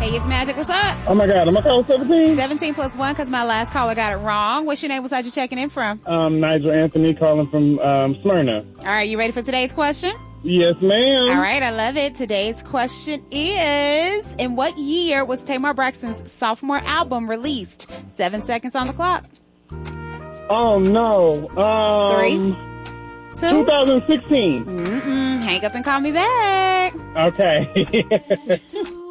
Hey, it's Magic. What's up? Oh my God, am I calling 17? 17 plus 1 because my last caller got it wrong. What's your name? What's you checking in from? Nigel Anthony calling from Smyrna. All right, you ready for today's question? Yes, ma'am. All right, I love it. Today's question is, in what year was Tamar Braxton's sophomore album released? 7 seconds on the clock. Oh, no. 3, 2. 2016. Hang up and call me back. Okay.